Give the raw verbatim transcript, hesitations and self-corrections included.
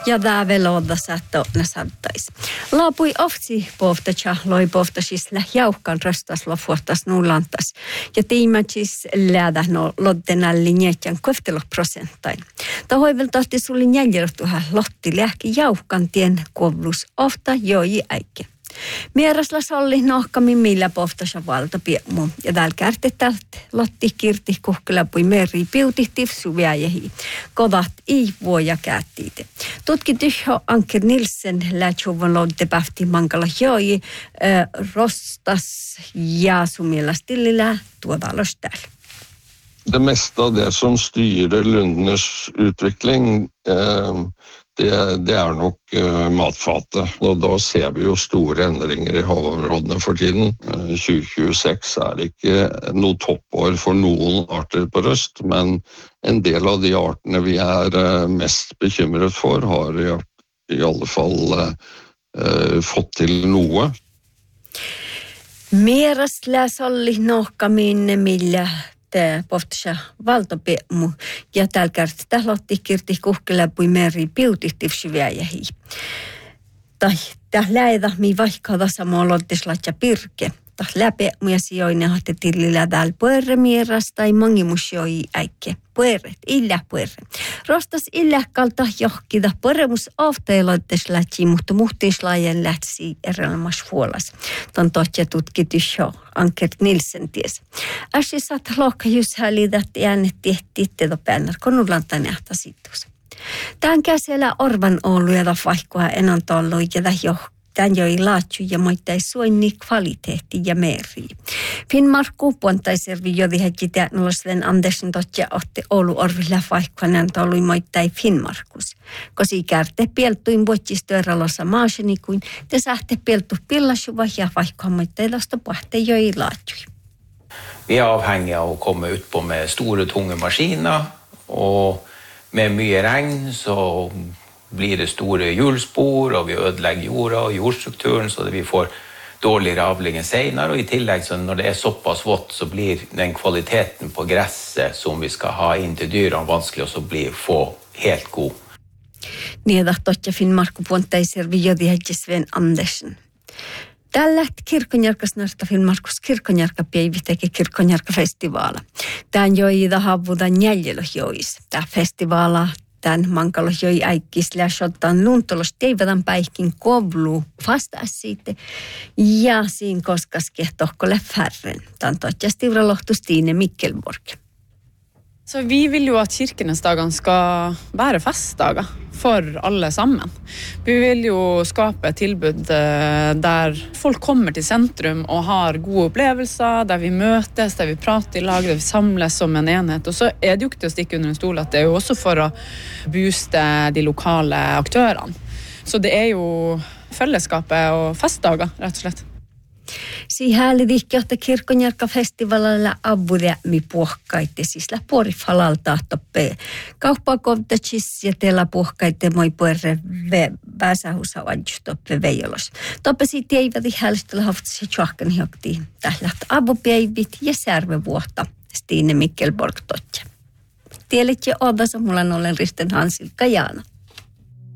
ja tää veloda saatto ne sattais. Laapui oftsi pohtacha loi pohtasis lä jauhkan rastas lofuotas nullantas ja tiimatsis läädä no loddenalli njetjan koftelo prosenttain. Tahoivel tahti sulli njäljerotuha lotti lähki jauhkan tien kovlus ofta joi äikke. Mierasla solli nohkami millä pohtasa valtapiemu. Ja täällä kärtetältä lotti kirti kuhkelapui meri piutihtiv suviajehi. Kodat ei voi ja käättiite. Tutki tyhjö Anker Nilsen lähtsuvon lodde pähti mankala joi äh, rostas ja sumilla stillillä tuotalos täällä. Det mesta av det som styrer lundenes utvikling eh, Det, det er nok uh, matfatet, og da ser vi jo store endringer i havområdene for tiden. Uh, tjue tjueseks er ikke noe toppår for noen arter på røst, men en del av de artene vi er uh, mest bekymret for har i, i alle fall uh, uh, fått til noe. Mieras läsolli nohkamin millä pohtsa valtapiemu ja täällä kärti tählotti kirti kuhkeläpui meri piutihtiv syviäjähi. Tai täh läidä mi vaikka samoin lottislatja pirke. Täh läpiemu ja sijoinen hahti tillillä täällä puerre mieras tai mangimus joi äikke. Puerret, illä puerre. Rostas illä kalta johkida pueremus ofta lottislatji, mutta muhtiislajen lähtsi erälemas vuolas. Ton tohtja tutkitus jo Anker Nilsen ties. Äsi saat lohka just hälidat äänet tehti tedo päänär, konulanta nähtä situs. Tän käsellä orvan ollut ja vaikkoa enan tollu ja jo tän joi laatju ja moittai suonni kvaliteetti ja meri. Finnmarkku puontaiservi jodi hekki täänulosven Andersen totja otti Oulu orvilla vaikkoa nän tollu moittai Finnmarkus. Kosi kärte pieltuin vuotsistööralossa maaseni kuin te sähte pieltu pillasuva ja vaikkoa moittai lasta pahte joi laatju. Vi är avhängiga av att komma ut på med stora tunga maskiner och med mycket regn så blir det stora hjulspår och vi ödelägger jorda och jordstrukturen så att vi får dåligare avling än senare och i tillägg så när det är så pass vått så blir den kvaliteten på gräset som vi ska ha in till dyren vanskelig och så blir få helt god. Niitä totta Finnmarkku puontaiservi jodi hekki Sven Andersen. Tällä kirkonjarkasnarta Finnmarkus kirkonjarkapäivä teki kirkonjarkafestivaala. Tän joi havuda njäljelo jois. Tää festivaala tän mankalo joi äikkis läsottan luntolos teivätän päihkin kovlu fasta siitä. Ja siinä koskas kehtohkolle färren. Tän totjasti lohtus Stine Mikkelborg. Så vi vill ju att kirkenesdagen ska vara festdagar för alla sammen. Vi vill ju skapa ett tillbud där folk kommer till centrum och har goda upplevelser, där vi mötes, där vi pratar i lag, där vi samlas som en enhet. Och så är det ju inte att sticka under en stol att det är ju också för att boosta de lokala aktörerna. Så det är ju fällskapet och festdagar rätt och slett. Si häälidikki, että kirkonjarkafestivalilla avuja mi puhkaitte, siis la puori falalta toppe. Kauppaa kovtatsis ja teillä puhkaitte moi puerre väsähusa vadjustoppe veijolos. Toppe siitä eivät häälistellä haftasi tjohkan hioktiin. Tählät avupäivit ja särvevuotta. Stine Mikkelborg totja. Tielet ja odassa mulla olen Risten Hansilka Jaana.